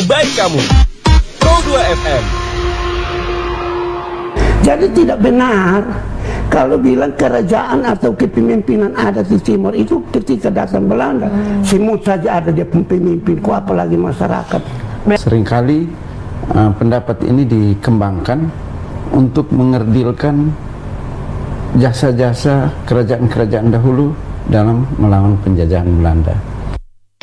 baik kamu. Pro 2 FM. Jadi tidak benar kalau bilang kerajaan atau kepemimpinan ada di Timur itu ketika datang Belanda. Semut saja ada dia pemimpin, kok apalagi masyarakat. Seringkali pendapat ini dikembangkan untuk mengerdilkan jasa-jasa kerajaan-kerajaan dahulu dalam melawan penjajahan Belanda.